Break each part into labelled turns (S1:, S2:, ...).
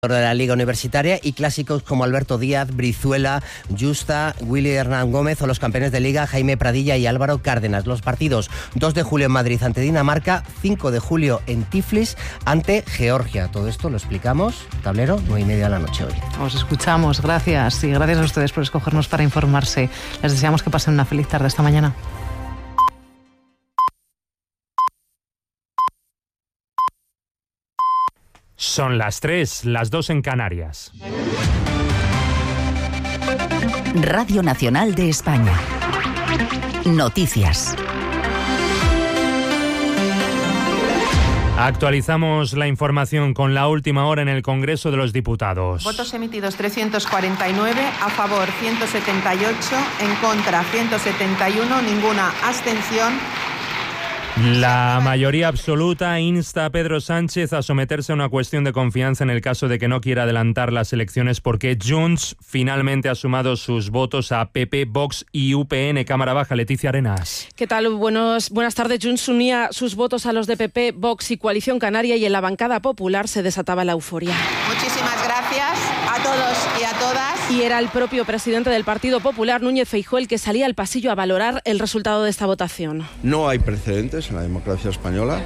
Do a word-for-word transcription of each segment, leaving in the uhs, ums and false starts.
S1: de la Liga Universitaria y clásicos como Alberto Díaz, Brizuela, Justa, Willy Hernán Gómez o los campeones de Liga Jaime Pradilla y Álvaro Cárdenas. Los partidos dos de julio en Madrid ante Dinamarca, cinco de julio en Tiflis ante Georgia. Todo esto lo explicamos, tablero, nueve y media de la noche hoy.
S2: Os escuchamos, gracias y gracias a ustedes por escogernos para informarse. Les deseamos que pasen una feliz tarde esta mañana.
S3: Son las tres, las dos en Canarias.
S4: Radio Nacional de España. Noticias.
S3: Actualizamos la información con la última hora en el Congreso de los Diputados.
S5: Votos emitidos trescientos cuarenta y nueve, a favor ciento setenta y ocho, en contra ciento setenta y uno, ninguna abstención.
S3: La mayoría absoluta insta a Pedro Sánchez a someterse a una cuestión de confianza en el caso de que no quiera adelantar las elecciones porque Junts finalmente ha sumado sus votos a P P, Vox y U P N. Cámara Baja, Leticia Arenas.
S6: ¿Qué tal? Buenos, buenas tardes. Junts unía sus votos a los de P P, Vox y Coalición Canaria y en la bancada popular se desataba la euforia.
S5: Muchísimas gracias a todos y a todas.
S6: Y era el propio presidente del Partido Popular, Núñez Feijóo, el que salía al pasillo a valorar el resultado de esta votación.
S7: No hay precedentes en la democracia española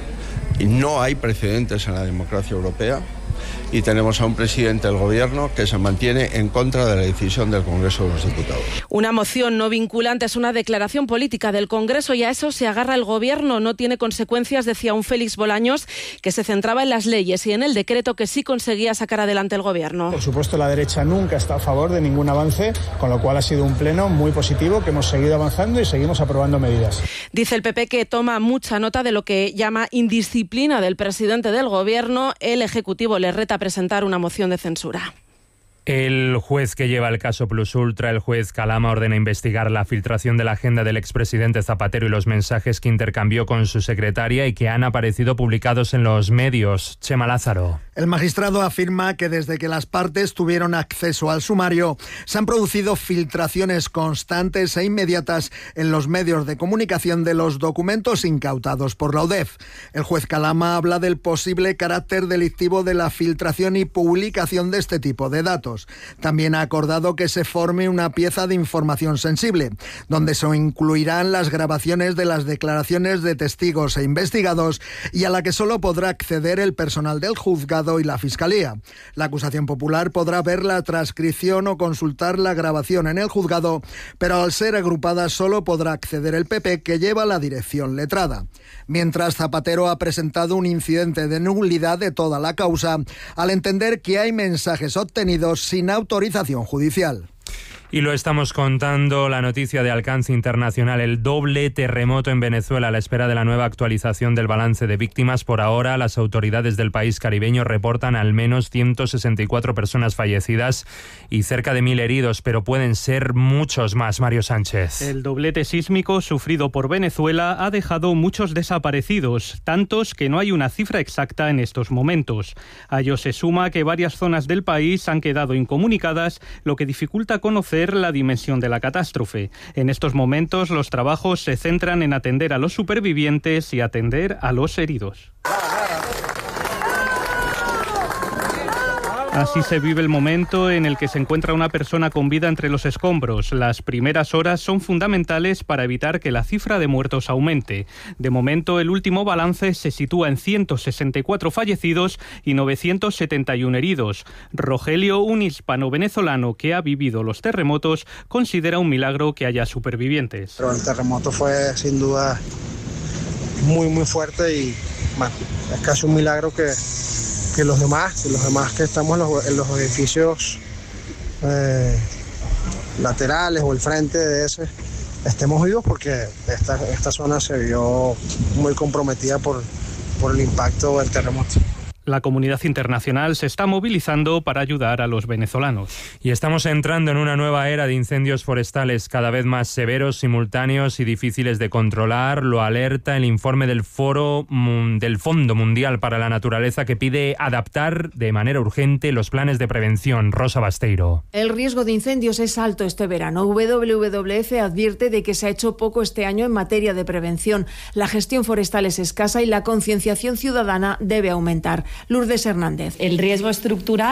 S7: y no hay precedentes en la democracia europea y tenemos a un presidente del gobierno que se mantiene en contra de la decisión del Congreso de los Diputados.
S6: Una moción no vinculante es una declaración política del Congreso y a eso se agarra el gobierno. No tiene consecuencias, decía un Félix Bolaños, que se centraba en las leyes y en el decreto que sí conseguía sacar adelante el gobierno.
S8: Por supuesto, la derecha nunca está a favor de ningún avance, con lo cual ha sido un pleno muy positivo, que hemos seguido avanzando y seguimos aprobando medidas.
S6: Dice el P P que toma mucha nota de lo que llama indisciplina del presidente del gobierno. El Ejecutivo le reta a presentar una moción de censura.
S3: El juez que lleva el caso Plus Ultra, el juez Calama, ordena investigar la filtración de la agenda del expresidente Zapatero y los mensajes que intercambió con su secretaria y que han aparecido publicados en los medios. Chema Lázaro.
S9: El magistrado afirma que desde que las partes tuvieron acceso al sumario se han producido filtraciones constantes e inmediatas en los medios de comunicación de los documentos incautados por la U D E F. El juez Calama habla del posible carácter delictivo de la filtración y publicación de este tipo de datos. También ha acordado que se forme una pieza de información sensible, donde se incluirán las grabaciones de las declaraciones de testigos e investigados y a la que solo podrá acceder el personal del juzgado y la Fiscalía. La acusación popular podrá ver la transcripción o consultar la grabación en el juzgado, pero al ser agrupada solo podrá acceder el P P, que lleva la dirección letrada. Mientras, Zapatero ha presentado un incidente de nulidad de toda la causa, al entender que hay mensajes obtenidos sin autorización judicial.
S3: Y lo estamos contando, la noticia de alcance internacional, el doble terremoto en Venezuela a la espera de la nueva actualización del balance de víctimas. Por ahora, las autoridades del país caribeño reportan al menos ciento sesenta y cuatro personas fallecidas y cerca de mil heridos, pero pueden ser muchos más. Mario Sánchez.
S10: El doblete sísmico sufrido por Venezuela ha dejado muchos desaparecidos, tantos que no hay una cifra exacta en estos momentos. A ello se suma que varias zonas del país han quedado incomunicadas, lo que dificulta conocer la dimensión de la catástrofe. En estos momentos los trabajos se centran en atender a los supervivientes y atender a los heridos. Así se vive el momento en el que se encuentra una persona con vida entre los escombros. Las primeras horas son fundamentales para evitar que la cifra de muertos aumente. De momento, el último balance se sitúa en ciento sesenta y cuatro fallecidos y novecientos setenta y uno heridos. Rogelio, un hispano-venezolano que ha vivido los terremotos, considera un milagro que haya supervivientes.
S11: Pero el terremoto fue sin duda muy muy fuerte y bueno, es casi un milagro que que los demás, los demás que estamos en los, en los edificios eh, laterales o el frente de ese, estemos vivos porque esta, esta zona se vio muy comprometida por, por el impacto del terremoto.
S10: La comunidad internacional se está movilizando para ayudar a los venezolanos.
S3: Y estamos entrando en una nueva era de incendios forestales cada vez más severos, simultáneos y difíciles de controlar. Lo alerta el informe del Foro del Fondo Mundial para la Naturaleza, que pide adaptar de manera urgente los planes de prevención. Rosa Basteiro.
S12: El riesgo de incendios es alto este verano. W W F advierte de que se ha hecho poco este año en materia de prevención. La gestión forestal es escasa y la concienciación ciudadana debe aumentar. Lourdes Hernández.
S13: El riesgo estructural